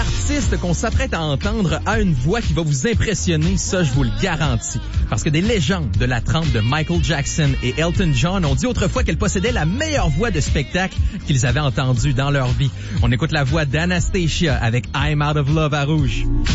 L'artiste qu'on s'apprête à entendre a une voix qui va vous impressionner, ça je vous le garantis. Parce que des légendes de la trempe de Michael Jackson et Elton John ont dit autrefois qu'elle possédait la meilleure voix de spectacle qu'ils avaient entendue dans leur vie. On écoute la voix d'Anastacia avec I'm Out of Love à Rouge.